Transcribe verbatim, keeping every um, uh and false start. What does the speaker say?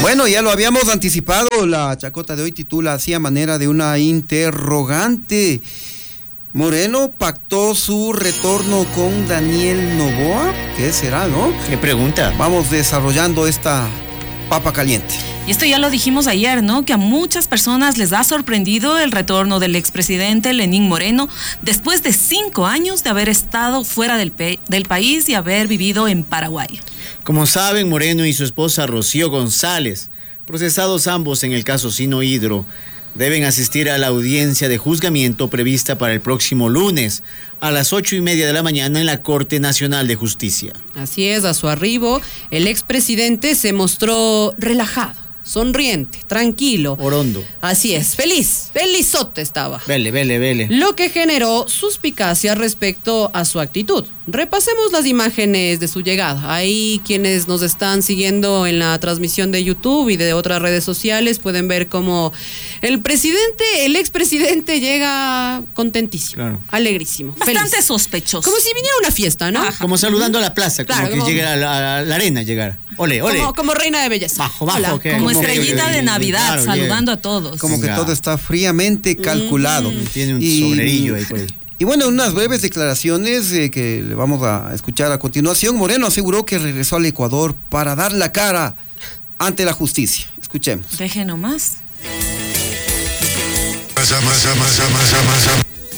Bueno, ya lo habíamos anticipado, la chacota de hoy titula así a manera de una interrogante. Moreno pactó su retorno con Daniel Noboa. ¿Qué será, no? ¿Qué pregunta? Vamos desarrollando esta papa caliente. Y esto ya lo dijimos ayer, ¿no? Que a muchas personas les ha sorprendido el retorno del expresidente Lenín Moreno después de cinco años de haber estado fuera del, pe- del país y haber vivido en Paraguay. Como saben, Moreno y su esposa Rocío González, procesados ambos en el caso Sino Hidro, deben asistir a la audiencia de juzgamiento prevista para el próximo lunes a las ocho y media de la mañana en la Corte Nacional de Justicia. Así es, a su arribo, el expresidente se mostró relajado, sonriente, tranquilo. Orondo. Así es, feliz, felizote estaba. Vele, vele, vele. Lo que generó suspicacia respecto a su actitud. Repasemos las imágenes de su llegada. Ahí quienes nos están siguiendo en la transmisión de YouTube y de otras redes sociales pueden ver cómo el presidente, el expresidente llega contentísimo, claro, alegrísimo, bastante feliz, sospechoso. como si viniera a una fiesta, ¿no? Ajá. Como saludando a la plaza, como Claro, que como- llega a la, a la arena, llegar. Ole, ole. Como, como reina de belleza. Bajo, bajo. Hola. ok. Como Como estrellita que- de Navidad, claro, saludando a todos. Como que Ya. todo está fríamente calculado. Mm. Tiene un Y- sombrerillo ahí por ahí. Y bueno, unas breves declaraciones eh, que le vamos a escuchar a continuación. Moreno aseguró que regresó al Ecuador para dar la cara ante la justicia. Escuchemos. Deje nomás. Más, más, más, más, más, más.